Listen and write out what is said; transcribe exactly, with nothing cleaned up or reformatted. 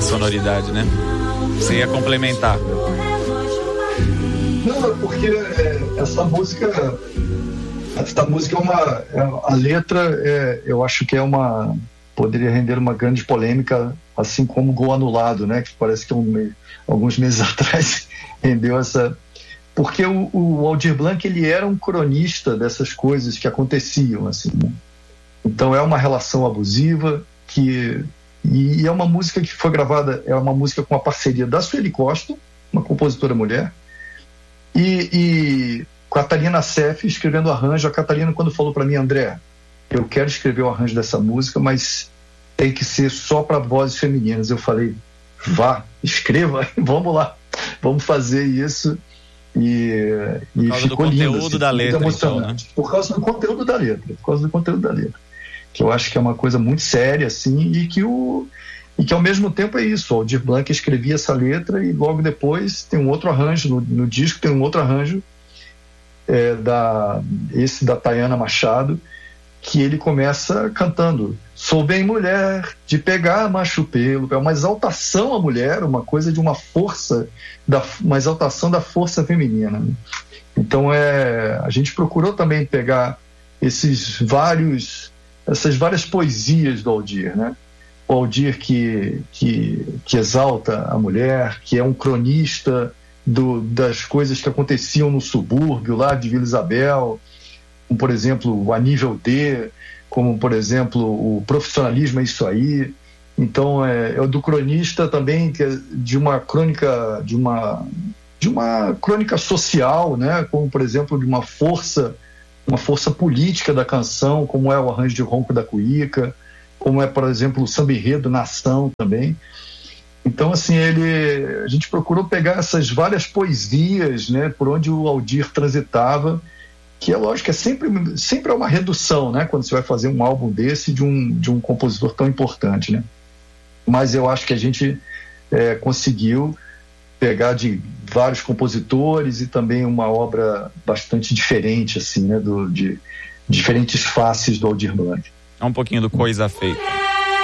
sonoridade, né? Você ia complementar. Não, porque é, essa música, essa música é uma, é, a letra, é, eu acho que é uma, poderia render uma grande polêmica, assim como Gol Anulado, né? Que parece que um, alguns meses atrás rendeu essa, porque o, o Aldir Blanc, ele era um cronista dessas coisas que aconteciam, assim, né? Então é uma relação abusiva que, e é uma música que foi gravada, é uma música com a parceria da Sueli Costa, uma compositora mulher, E, e Catarina Seff escrevendo arranjo. A Catarina, quando falou para mim, André, eu quero escrever o arranjo dessa música, mas tem que ser só para vozes femininas. Eu falei, vá, escreva, vamos lá, vamos fazer isso. E, e por causa ficou do lindo, conteúdo assim, da letra, emocionante, então, né? Por causa do conteúdo da letra, por causa do conteúdo da letra, que eu acho que é uma coisa muito séria, assim, e que o E que ao mesmo tempo é isso, o Aldir Blanc escrevia essa letra e logo depois tem um outro arranjo, no, no disco tem um outro arranjo, é, da, esse da Tayana Machado, que ele começa cantando: sou bem mulher, de pegar macho pelo. É uma exaltação à mulher, uma coisa de uma força, da, uma exaltação da força feminina, né? Então é, a gente procurou também pegar esses vários, essas várias poesias do Aldir, né? O Aldir que, que, que exalta a mulher, que é um cronista do, das coisas que aconteciam no subúrbio lá de Vila Isabel, como por exemplo o A Nível D, como por exemplo o Profissionalismo é Isso Aí. Então é, é o do cronista também, que é de uma crônica, de uma, de uma crônica social, né? Como por exemplo de uma força, uma força política da canção, como é o arranjo de Ronco da Cuíca, como é, por exemplo, o Samba Enredo Nação também. Então, assim, ele, a gente procurou pegar essas várias poesias, né, por onde o Aldir transitava, que é lógico, é sempre, sempre é uma redução, né, quando você vai fazer um álbum desse de um, de um compositor tão importante, né? Mas eu acho que a gente é, conseguiu pegar de vários compositores e também uma obra bastante diferente, assim, né, do, de diferentes faces do Aldir Blanc. É um pouquinho do Coisa Feita.